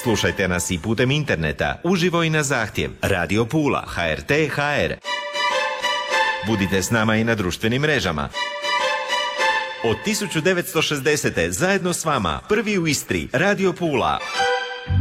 Slušajte nas i putem interneta, uživo i na zahtjev. Radio Pula, HRT HR. Budite s nama i na društvenim mrežama. Od 1960. zajedno s vama, prvi u Istri, Radio Pula.